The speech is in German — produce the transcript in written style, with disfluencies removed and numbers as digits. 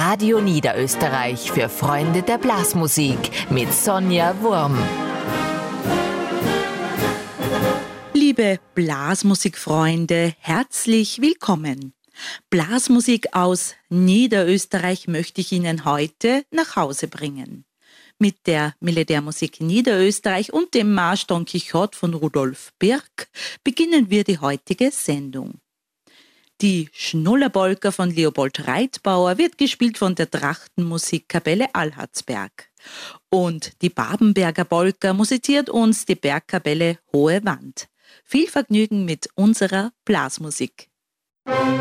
Radio Niederösterreich für Freunde der Blasmusik mit Sonja Wurm. Liebe Blasmusikfreunde, herzlich willkommen. Blasmusik aus Niederösterreich möchte ich Ihnen heute nach Hause bringen. Mit der Militärmusik Niederösterreich und dem Marsch Don Quixote von Rudolf Birk beginnen wir die heutige Sendung. Die Schnullerpolka von Leopold Reitbauer wird gespielt von der Trachtenmusikkapelle Alharzberg. Und die Babenberger Polka musiziert uns die Bergkapelle Hohe Wand. Viel Vergnügen mit unserer Blasmusik.